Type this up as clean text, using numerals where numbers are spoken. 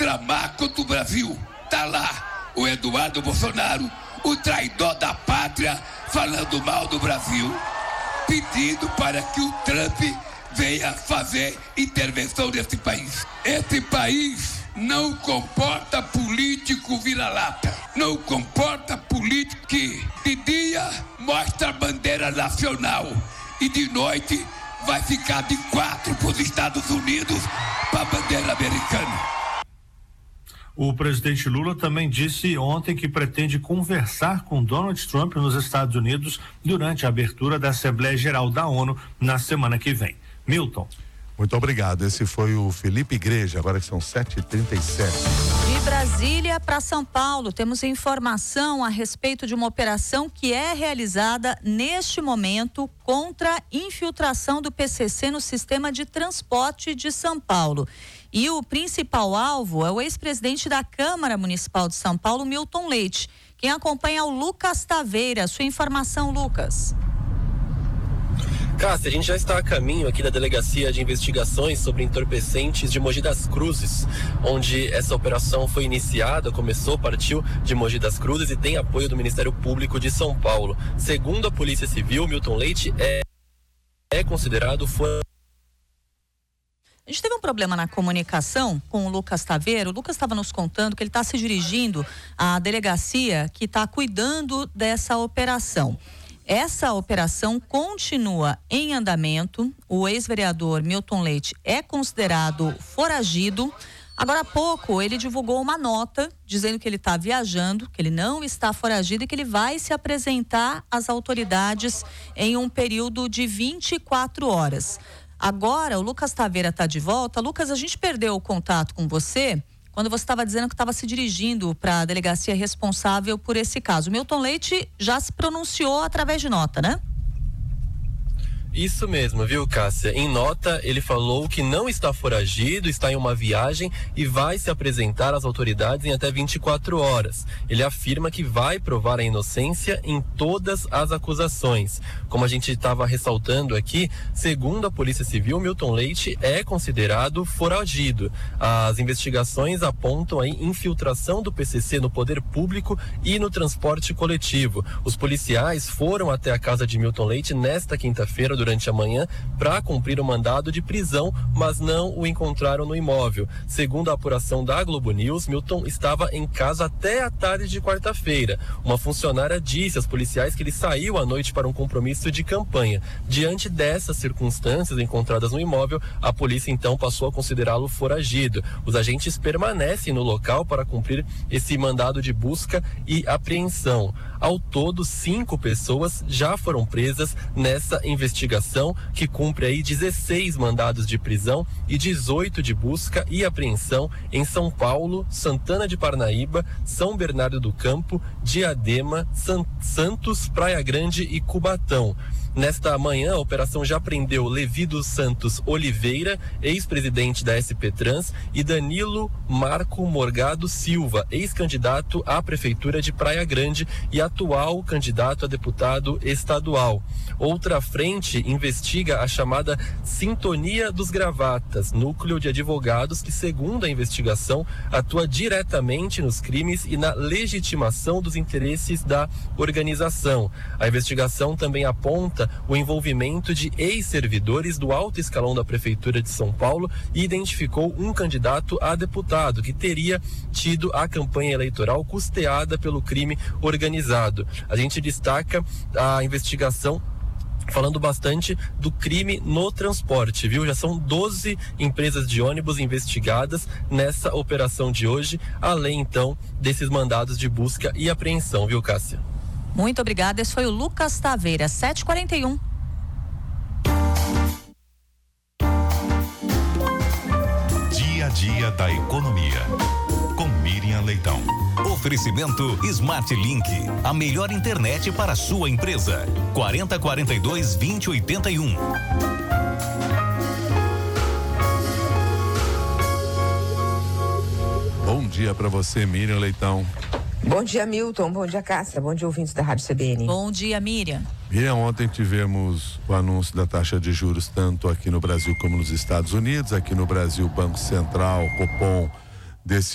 tramar contra o Brasil. Tá lá o Eduardo Bolsonaro, o traidor da pátria, falando mal do Brasil, pedindo para que o Trump venha fazer intervenção nesse país. Esse país não comporta político vira-lata, não comporta político que de dia mostra a bandeira nacional e de noite vai ficar de 4 para os Estados Unidos para a bandeira americana. O presidente Lula também disse ontem que pretende conversar com Donald Trump nos Estados Unidos durante a abertura da Assembleia Geral da ONU na semana que vem. Milton. Muito obrigado. Esse foi o Felipe Igreja, agora que são 7h37. De Brasília para São Paulo, temos informação a respeito de uma operação que é realizada neste momento contra a infiltração do PCC no sistema de transporte de São Paulo. E o principal alvo é o ex-presidente da Câmara Municipal de São Paulo, Milton Leite. Quem acompanha é o Lucas Taveira. Sua informação, Lucas. Cássia, a gente já está a caminho aqui da Delegacia de Investigações sobre Entorpecentes de Mogi das Cruzes, onde essa operação foi iniciada, partiu de Mogi das Cruzes e tem apoio do Ministério Público de São Paulo. Segundo a Polícia Civil, Milton Leite é considerado A gente teve um problema na comunicação com o Lucas Taveira. O Lucas estava nos contando que ele está se dirigindo à delegacia que está cuidando dessa operação. Essa operação continua em andamento. O ex-vereador Milton Leite é considerado foragido. Agora há pouco ele divulgou uma nota dizendo que ele está viajando, que ele não está foragido e que ele vai se apresentar às autoridades em um período de 24 horas. Agora o Lucas Taveira está de volta. Lucas, a gente perdeu o contato com você quando você estava dizendo que estava se dirigindo para a delegacia responsável por esse caso. O Milton Leite já se pronunciou através de nota, né? Isso mesmo, viu, Cássia? Em nota, ele falou que não está foragido, está em uma viagem e vai se apresentar às autoridades em até 24 horas. Ele afirma que vai provar a inocência em todas as acusações. Como a gente estava ressaltando aqui, segundo a Polícia Civil, Milton Leite é considerado foragido. As investigações apontam aí infiltração do PCC no poder público e no transporte coletivo. Os policiais foram até a casa de Milton Leite nesta quinta-feira, durante a manhã, para cumprir o mandado de prisão, mas não o encontraram no imóvel. Segundo a apuração da Globo News, Milton estava em casa até a tarde de quarta-feira. Uma funcionária disse aos policiais que ele saiu à noite para um compromisso de campanha. Diante dessas circunstâncias encontradas no imóvel, a polícia então passou a considerá-lo foragido. Os agentes permanecem no local para cumprir esse mandado de busca e apreensão. Ao todo, 5 pessoas já foram presas nessa investigação, que cumpre aí 16 mandados de prisão e 18 de busca e apreensão em São Paulo, Santana de Parnaíba, São Bernardo do Campo, Diadema, Santos, Praia Grande e Cubatão. Nesta manhã, a operação já prendeu Levi dos Santos Oliveira, ex-presidente da SP Trans, e Danilo Marco Morgado Silva, ex-candidato à Prefeitura de Praia Grande e atual candidato a deputado estadual. Outra frente investiga a chamada Sintonia dos Gravatas, núcleo de advogados que, segundo a investigação, atua diretamente nos crimes e na legitimação dos interesses da organização. A investigação também aponta o envolvimento de ex-servidores do alto escalão da Prefeitura de São Paulo e identificou um candidato a deputado que teria tido a campanha eleitoral custeada pelo crime organizado. A gente destaca a investigação falando bastante do crime no transporte, viu? Já são 12 empresas de ônibus investigadas nessa operação de hoje, além então desses mandados de busca e apreensão, viu, Cássia? Muito obrigada. Esse foi o Lucas Taveira, 7h41. Dia a dia da economia. Com Miriam Leitão. Oferecimento Smart Link, a melhor internet para a sua empresa. 4042-2081. Bom dia para você, Miriam Leitão. Bom dia, Milton. Bom dia, Cássia. Bom dia, ouvintes da Rádio CBN. Bom dia, Miriam. Miriam, ontem tivemos o anúncio da taxa de juros tanto aqui no Brasil como nos Estados Unidos. Aqui no Brasil, o Banco Central, Copom,